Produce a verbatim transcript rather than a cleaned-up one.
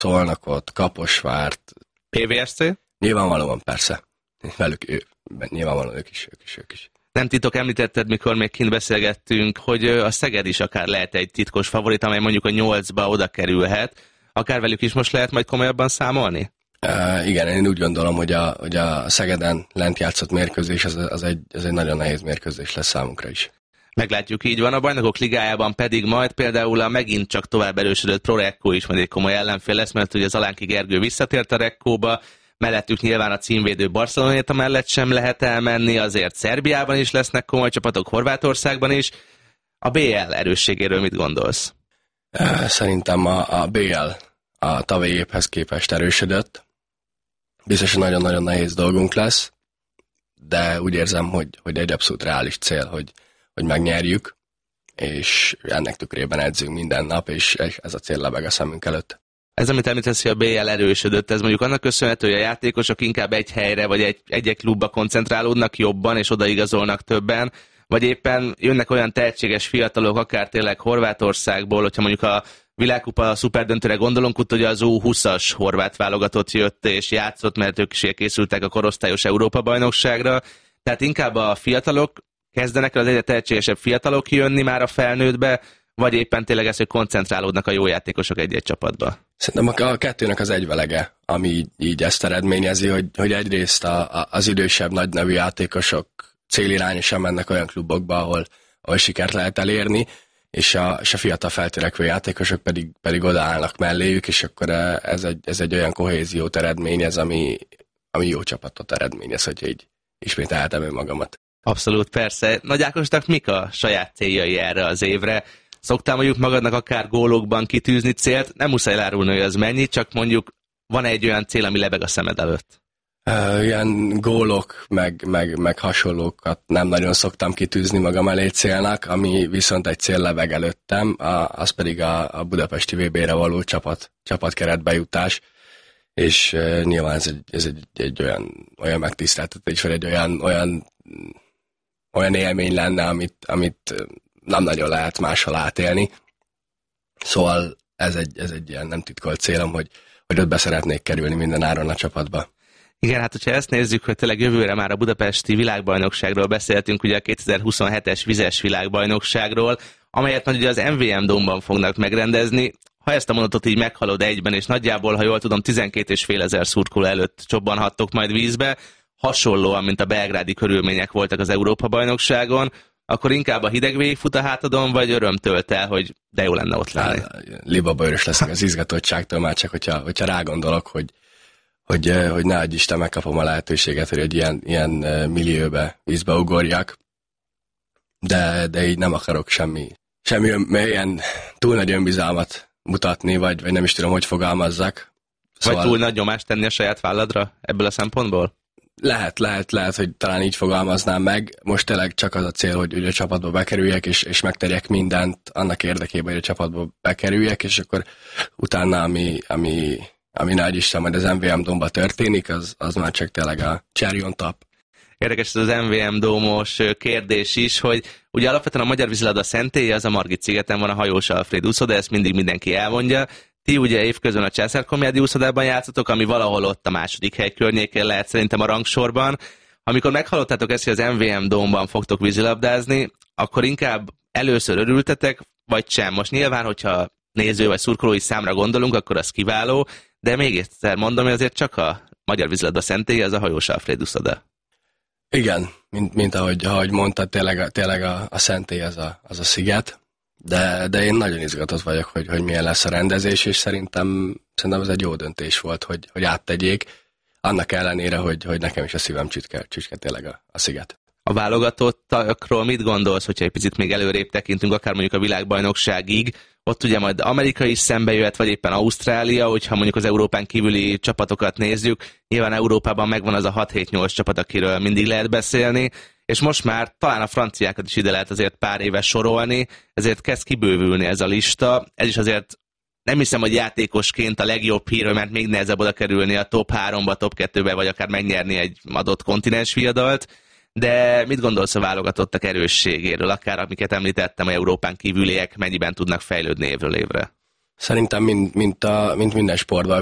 Szolnokot, Kaposvárt. pé vé es cé? Nyilvánvalóan persze. Velük, ő, nyilvánvalóan ők is, ők is, ők is. Nem titok, említetted, mikor még kint beszélgettünk, hogy a Szeged is akár lehet egy titkos favorit, amely mondjuk a nyolcba oda kerülhet. Akár velük is most lehet majd komolyabban számolni? Uh, igen, én úgy gondolom, hogy a, hogy a Szegeden lent játszott mérkőzés, az, az, egy, az egy nagyon nehéz mérkőzés lesz számunkra is. Meglátjuk, így van. A Bajnokok Ligájában pedig majd például a megint csak tovább erősödött Pro Rekko is majd egy komoly ellenfél lesz, mert ugye Zalánki Gergő visszatért a Rekkóba, mellettük nyilván a címvédő Barceloneta mellett sem lehet elmenni, azért Szerbiában is lesznek komoly csapatok, Horvátországban is. A bé el erősségéről mit gondolsz? Szerintem a, a bé el a tavalyi évhez képest erősödött. Biztos, hogy nagyon-nagyon nehéz dolgunk lesz, de úgy érzem, hogy, hogy egy abszolút reális cél, hogy, hogy megnyerjük, és ennek tükrében edzünk minden nap, és ez a cél lebeg a szemünk előtt. Ez, amit említesz, hogy a bé el erősödött, ez mondjuk annak köszönhető, hogy a játékosok inkább egy helyre, vagy egy, egy klubba koncentrálódnak jobban, és odaigazolnak többen, vagy éppen jönnek olyan tehetséges fiatalok, akár tényleg Horvátországból, hogyha mondjuk a világkupa szuperdöntőre gondolunk, úgy, hogy az U húszas horvát válogatott jött és játszott, mert ők is készültek a korosztályos Európa-bajnokságra. Tehát inkább a fiatalok kezdenek el, az egyre tehetségesebb fiatalok jönni már a felnőttbe, vagy éppen tényleg ez, hogy koncentrálódnak a jó játékosok egy-egy csapatba? Szerintem a kettőnek az egyvelege, ami így, így ezt eredményezi, hogy, hogy egyrészt a, a, az idősebb, nagy nevű játékosok célirányosan mennek olyan klubokba, ahol, ahol sikert lehet elérni, és a, és a fiatal feltörekvő játékosok pedig, pedig odaállnak melléjük, és akkor ez egy, ez egy olyan kohéziót eredményez, ami, ami jó csapatot eredményez, hogy így ismét eltem önmagamat. Abszolút, persze. Nagy Ákosnak mik a saját céljai erre az évre? Szoktál mondjuk magadnak akár gólokban kitűzni célt? Nem muszáj elárulni, hogy az mennyi, csak mondjuk van egy olyan cél, ami lebeg a szemed előtt? Uh, ilyen gólok, meg, meg, meg hasonlókat nem nagyon szoktam kitűzni magam elé célnak, ami viszont egy cél lebeg előttem, a, az pedig a, a budapesti vé bére való csapat, csapatkeretbe jutás, és uh, nyilván ez egy, ez egy, egy olyan, olyan megtiszteltetés, vagy egy olyan, olyan, olyan élmény lenne, amit, amit nem nagyon lehet máshol átélni. Szóval ez egy, ez egy ilyen nem titkolt célom, hogy, hogy ott be szeretnék kerülni minden áron a csapatba. Igen, hát hogyha ezt nézzük, hogy tényleg jövőre már a budapesti világbajnokságról beszéltünk, ugye a kétezer-huszonhetes vizes világbajnokságról, amelyet majd ugye az em vé em Dome-ban fognak megrendezni. Ha ezt a mondatot így meghalod egyben, és nagyjából, ha jól tudom, tizenkét és fél ezer szurkoló előtt csobbanhattok majd vízbe, hasonlóan, mint a belgrádi körülmények voltak az Európa-bajnokságon, akkor inkább a hideg végigfut a hátadon, vagy öröm tölt el, hogy de jó lenne ott lenni? Libabőrös leszek az izgatottságtól, már csak hogyha, hogyha rágondolok, hogy hogy, hogy ne adj Isten, megkapom a lehetőséget, hogy egy ilyen, ilyen millióbe vízbe ugorjak, de, de így nem akarok semmi, semmi ilyen túl nagy önbizalmat mutatni, vagy, vagy nem is tudom, hogy fogalmazzak. Szóval... Vagy túl nagy nyomást tenni a saját válladra ebből a szempontból? Lehet, lehet, lehet, hogy talán így fogalmaznám meg. Most tényleg csak az a cél, hogy, hogy a csapatba bekerüljek, és, és megterjek mindent annak érdekében, hogy a csapatba bekerüljek, és akkor utána, ami, ami, ami nagy Isten majd az em vé em Dome-ba történik, az, az már csak tényleg a cherry on top. Érdekes ez az em vé em Dome-os kérdés is, hogy ugye alapvetően a Magyar Vízilabda szentélye, az a Margit szigeten van, a Hajós Alfréd úszoda, ezt mindig mindenki elmondja. Ti ugye évközben a Császár-Komjádi úszodában játszotok, ami valahol ott a második hely környékén lehet szerintem a rangsorban. Amikor meghallottátok ezt, hogy az em vé em Dome-ban fogtok vízilabdázni, akkor inkább először örültetek, vagy sem? Most nyilván, hogyha néző vagy szurkolói számra gondolunk, akkor az kiváló, de még egyszer mondom, hogy azért csak a Magyar Vízilabda szentélye, az a Hajós Alfréd úszoda. Igen, mint, mint ahogy, ahogy mondtad, tényleg, tényleg a, a szentély az a, az a sziget. De, de én nagyon izgatott vagyok, hogy, hogy milyen lesz a rendezés, és szerintem, szerintem ez egy jó döntés volt, hogy, hogy áttegyék, annak ellenére, hogy, hogy nekem is a szívem csücske, csücske tényleg a, a sziget. A válogatottakról mit gondolsz, hogyha egy picit még előrébb tekintünk, akár mondjuk a világbajnokságig, ott ugye majd Amerika is szembe jöhet, vagy éppen Ausztrália, hogyha mondjuk az Európán kívüli csapatokat nézzük, nyilván Európában megvan az a hat-hét-nyolc csapat, akiről mindig lehet beszélni, és most már talán a franciákat is ide lehet azért pár éve sorolni, ezért kezd kibővülni ez a lista. Ez is azért nem hiszem, hogy játékosként a legjobb hír, mert még nehezebb oda kerülni a top háromba, top kettőbe, vagy akár megnyerni egy adott kontinens viadalt. De mit gondolsz a válogatottak erősségéről, akár amiket említettem, a Európán kívüliek mennyiben tudnak fejlődni évről évre? Szerintem mint, mint, a, mint minden sportban